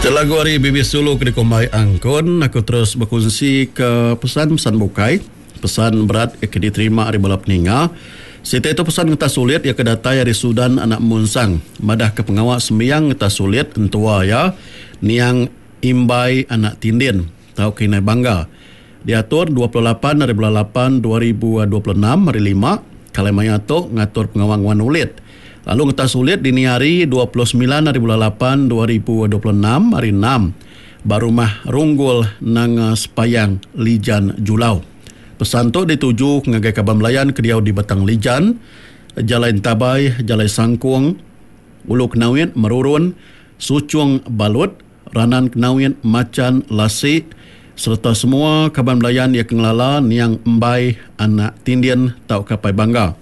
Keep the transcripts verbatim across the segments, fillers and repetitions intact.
Lagu hari B B Sulu ke dikombai angkon. Aku terus berkongsi ke pesan-pesan bukai. Pesan berat yang diterima hari balap ninga. Sita itu pesan kita sulit ya kedatai dari Sudan anak munsang. Madah ke pengawak sembiang kita sulit entua ya. Niang imbai anak tindin. Tahu kini bangga. Diatur dua puluh lapan hari bulan lapan dua ribu dua puluh enam hari lima. Kalemanya tu ngatur pengawang wan ulit. Lalu ngetas sulit dini hari dua puluh sembilan hari bulan lapan dua ribu dua puluh enam hari enam. Barumah runggul nang sepayang Lijan Julau. Pesan tu dituju ngagai Kabam Melayan kediau di Batang Lijan, Jalai Tabai, Jalai Sangkung, Ulu Kenawin, Merurun, Sucung Balut, Ranan Kenawin, Macan, Lasik, serta semua Kabam Melayan yang kengelala niang embai anak tindien tau kapai bangga.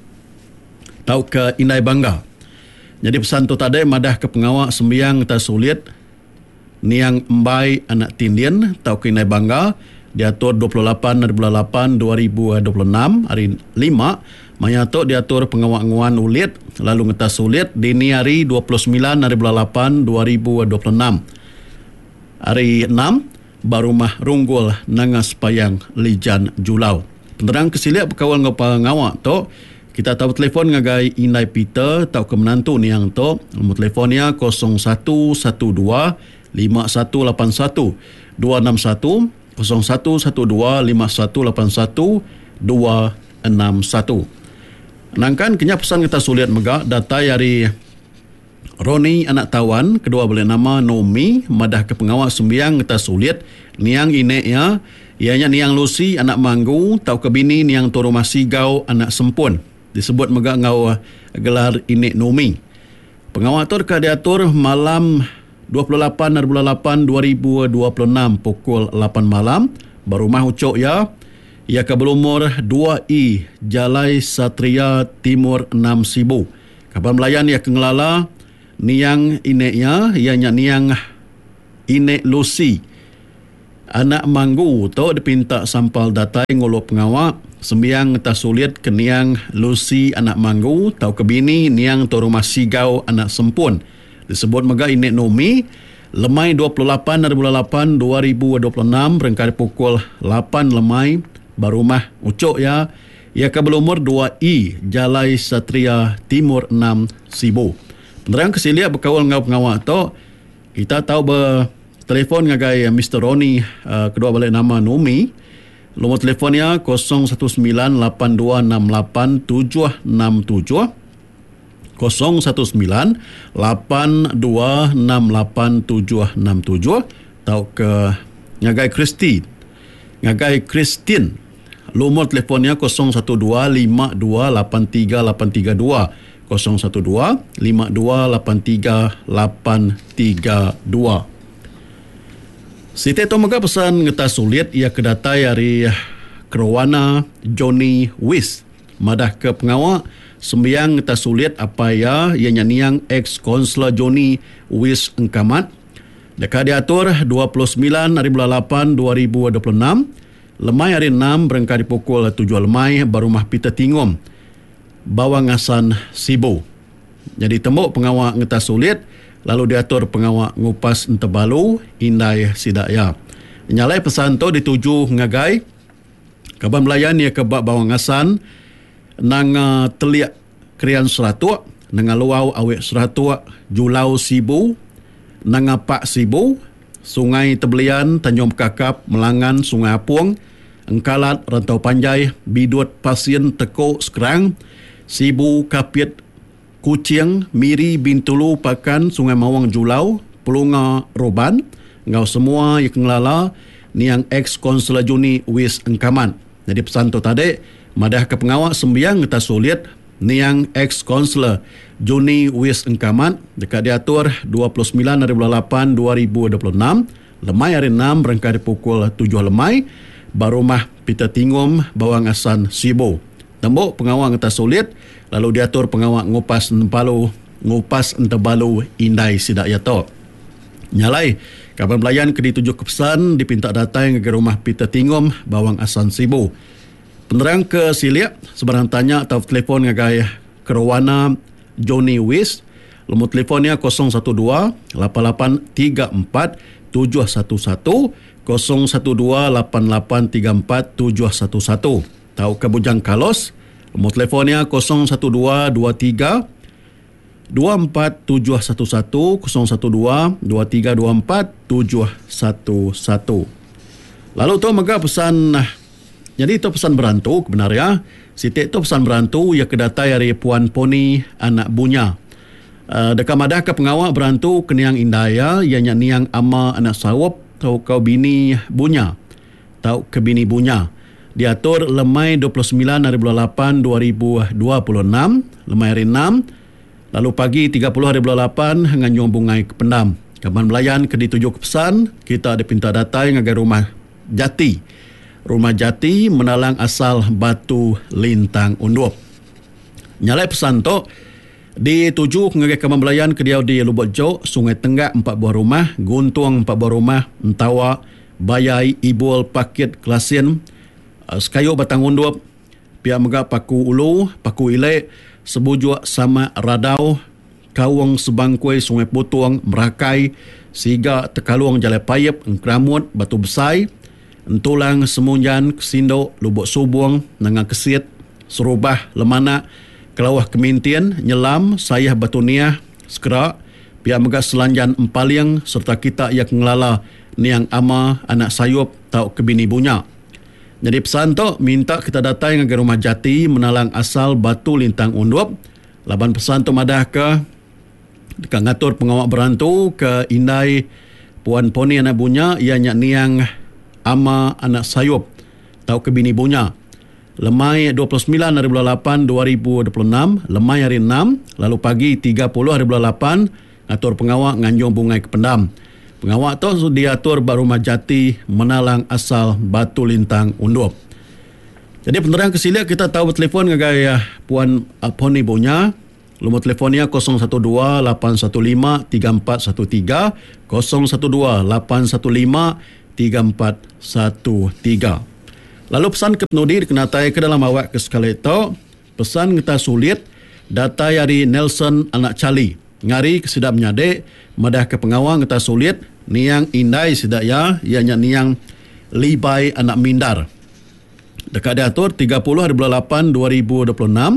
Tau ke indai bangga. Jadi pesan tu tadi madah ke pengawak sembiang tak sulit niang embai anak tindien tau kinai bangga diatur dua puluh lapan hari bulan lapan dua ribu dua puluh enam hari lima mayato diatur pengawak nguan ulit lalu ngetas sulit dini hari dua puluh sembilan hari bulan lapan dua ribu dua puluh enam hari enam barumah runggul nangas payang Lijan Julau. Penerang kesiliak berkawal ngapa ngawak tu kita tahu telefon ngagai Indai Peter tahu ke menantu ni yang tu. Nombor telefonnya kosong satu satu dua lima satu lapan satu dua enam satu kosong satu satu dua lima satu lapan satu dua enam satu. Nangkan kenya pesan kita sulit megak data dari Roni anak tawan kedua boleh nama Nomi madah ke pengawal sembiang kita sulit niang ineknya ianya niang Lucy anak Manggu tahu ke bini niang Toro Masigau anak Sempun disebut megak ngau gelar inek Nomi. Pengawal tu dekat diatur malam dua puluh lapan hari bulan lapan dua ribu dua puluh enam pukul lapan malam barumah ucok ya ia ke berumur dua I Jalai Satria Timur enam Sibu. Kabam Melayan ia kengelala niang ineknya ianya niang inek Lucy anak Manggu tu dipinta sampal data nguluk pengawak sembiang tak sulit ke niang Lucy anak Manggu tau ke bini niang Toro Masigau anak Sempun disebut mega inek Nomi lemai dua puluh lapan hari bulan lapan dua ribu dua puluh enam berengkali pukul lapan lemai barumah ucok ya ia ke berumur dua I Jalai Satria Timur enam Sibu. Penerang kesiliak berkawal ngau pengawak tu kita tahu ber telefon ngagai Mister Roni uh, kedua balik nama Nomi. Nombor telefonnya kosong satu sembilan lapan dua enam lapan tujuh enam tujuh kosong satu sembilan lapan dua enam lapan tujuh enam tujuh atau ke ngagai Kristi ngagai Kristin nomor telefonnya kosong satu dua lima dua lapan tiga lapan tiga dua kosong satu dua lima dua lapan tiga lapan tiga dua. Siti itu mega pesan ngetas sulit ia kedatai dari Kerwana Johnny Wis madah ke pengawak sembiang ngetas sulit apa ya ia nyaniang ex-konsular Johnny Wis Engkamat dekat diatur dua puluh sembilan hari bulan lapan dua ribu dua puluh enam lemai hari enam berengkali pukul tujuh lemai barumah Peter Tingom Bawangasan Sibu. Jadi tembok pengawak ngetas sulit lalu diatur pengawak ngupas entebalu indai sidaya. Nyalai pesan tu dituju ngagai Kabam Melayan ia kebak Bawangasan nang uh, teliak krian seratuk nang luau awek seratuk Julau Sibu nang Pak Sibu Sungai Tebelian Tanjung Kakap Melangan Sungai Apung Engkalat Rantau Panjai Bidut Pasien Teko Sekerang Sibu Kapit Kucing, Miri, Bintulu, Pakan, Sungai Mawang, Julau, Pelunga, Roban, ngau semua yang kengelala niang ex-konsular Juni Wis Engkaman. Jadi pesan tu tadi, madah ke pengawak sembiang kita sulit niang ex-konsular Juni Wis Engkaman dekat diatur dua puluh sembilan hari bulan lapan dua ribu dua puluh enam lemai hari enam berengkali pukul tujuh lemai barumah Peter Tingom Bawangasan Sibu. Tembok pengawak kita sulit lalu diatur pengawak ngupas entebalu ngupas entebalu indai sidak yato. Nyalai Kabam Melayan ke dituju kepesan dipinta datang ke rumah Peter Tingom Bawang Asan Sibu. Penerang ke siliak sebarang tanya atau telefon ngagai Kerwana Johnny Wis Nombor telefonnya kosong satu dua lapan lapan tiga empat tujuh satu satu, kosong satu dua lapan lapan tiga empat tujuh satu satu. Tahu ke Bujang Kalos, nombor telefonnya kosong satu dua dua tiga dua empat tujuh satu satu, kosong satu dua dua tiga dua empat tujuh satu satu. Lalu tu maka pesan, jadi itu pesan berantu kebenarnya. Siti itu pesan berantu yang kedatai dari Puan Poni anak Bunya. Uh, dekat madah ke pengawak berantu keniang indaya ianya niang ama anak sawap tau kau bini Bunya. Tau ke bini Bunya. Diatur lemai dua puluh sembilan hari bulan lapan dua ribu dua puluh enam, lemai hari enam. Lalu pagi tiga puluh hari bulan lapan dengan nyong bungai ke pendam. Kaban belayan ke dituju ke pesan, kita ada pinta datai ngagai rumah Jati. Rumah Jati menalang asal Batu Lintang Undup. Nyalai pesan tu dituju ngagai kaban belayan ke dia di Lubuk Jok, Sungai Tenggak empat buah rumah, Guntung empat buah rumah, Entawa, Bayai, Ibul, Pakit, Kelasin, Sekayu Batang Undup, Pihak Megak Paku Ulu, Paku Ilek, Sebujuk sama Radau, Kawang Sebangkui, Sungai Putuang, Merakai, Siga, Tekaluang, Jalai Payep, Engkramut, Batu Besai, Entulang, Semunjan, Kesindo, Lubuk Subuang, Nangang Kesit, Serubah, Lemana, Kelawah Kemintian, Nyelam, Sayah Batu Niah, Sekerak, Pihak Megak Selanjan Empaliang, serta kita yang ngelala Niang Ama, Anak Sayup, Tau Kebini Bunya. Jadi pesan tu minta kita datang ke rumah Jati menalang asal Batu Lintang Undup. Laban pesan tu madah ke dekat ngatur pengawak berantu ke Indai Puan Poni anak Bunya ianya niang ama anak sayup tau ke bini Bunya. Lemai dua puluh sembilan hari bulan lapan dua ribu dua puluh enam, lemai hari enam, lalu pagi tiga puluh hari bulan lapan ngatur pengawak nganjung bungai ke pendam. Pengawak tu diatur Rumah Jati menalang asal Batu Lintang Undup. Jadi penerang kesilia kita tahu telefon ngagai Puan Poni Bunya. Nombor telefonnya kosong satu dua lapan satu lima tiga empat satu tiga, kosong satu dua lapan satu lima tiga empat satu tiga. Lalu pesan ke penudi dikenatai ke dalam awak ke sekali itu. Pesan kita sulit data dari Nelson anak Cali. Ngari kesidap nyade madah ke pengawang kita sulit niang indai sidak ya ianya niang Libai anak Mindar. Dekat diatur tiga puluh hari bulan lapan dua ribu dua puluh enam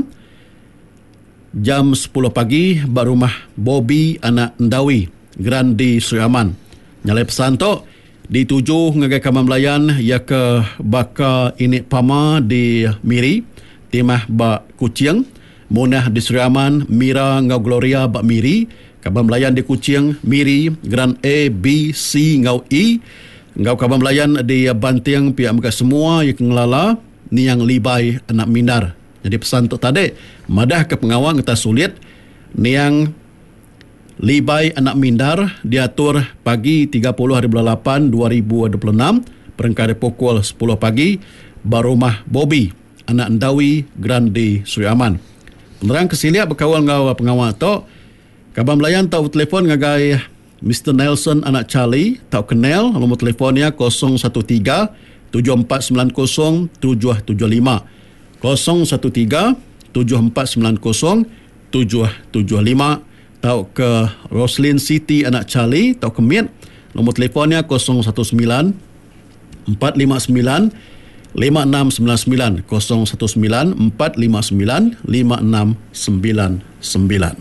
jam sepuluh pagi bar rumah Bobby anak Ndawi Grandi Sri Aman. Nyalai pesan tu dituju ngagai kamar melayan ya ke baka ini pama di Miri, timah bak Kucing, Munah di Sri Aman, Mira ngau Gloria bak Miri, kamar melayan di Kucing, Miri, Grand A, B, C ngau I, ngau kamar melayan di Bantiang pihak mereka semua yang ngelala ni yang Libai anak Mindar. Jadi pesan tu tadi madah ke pengawang kita sulit ni yang Libai anak Mindar diatur pagi tiga puluh hari bulan lapan dua ribu dua puluh enam perengkari pukul sepuluh pagi barumah Bobby anak Ndawi Grandi Sri Aman. Penerang kesilia berkawal ngau pengawal tu kabar melayan tau telefon ngagai Mister Nelson anak Charlie tau kenal nombor telefonnya kosong satu tiga tujuh empat sembilan kosong tujuh tujuh lima, kosong satu tiga tujuh empat sembilan kosong tujuh tujuh lima. Tau ke Roslyn City anak Charlie tau ke Miet nombor telefonnya kosong satu sembilan empat lima sembilan lima enam sembilan sembilan, kosong satu sembilan empat lima sembilan lima enam sembilan sembilan.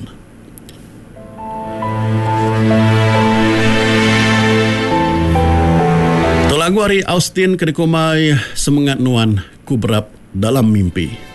Tu lagu hari Austin Kedikumai Semangat Nuan Kuberap Dalam Mimpi.